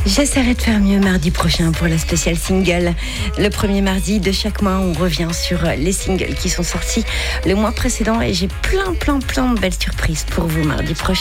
J'essaierai de faire mieux mardi prochain pour la spéciale single. Le premier mardi de chaque mois, on revient sur les singles qui sont sortis le mois précédent et j'ai plein de belles surprises pour vous mardi prochain.